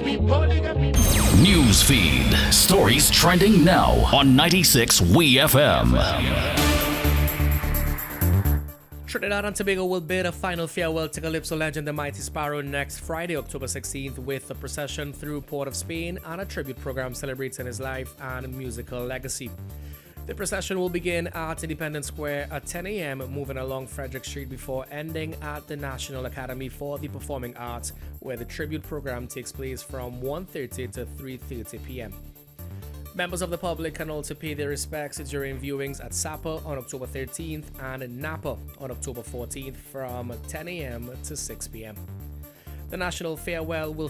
News feed. Stories trending now on 96 WeFM. Trinidad and Tobago will bid a final farewell to Calypso legend the Mighty Sparrow next Friday, October 16th, with a procession through Port of Spain and a tribute program celebrating his life and musical legacy. The procession will begin at Independence Square at 10 a.m., moving along Frederick Street before ending at the National Academy for the Performing Arts, where the tribute program takes place from 1:30 to 3:30 p.m. Members of the public can also pay their respects during viewings at Sapa on October 13th and Napa on October 14th from 10 a.m. to 6 p.m. The National Farewell will